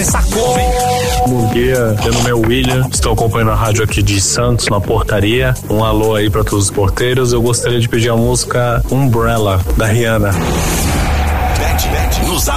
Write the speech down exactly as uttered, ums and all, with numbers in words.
começar como? Bom dia, meu nome é William, estou acompanhando a rádio aqui de Santos, na portaria. Um alô aí para todos os porteiros. Eu gostaria de pedir a música Umbrella, da Rihanna. Nos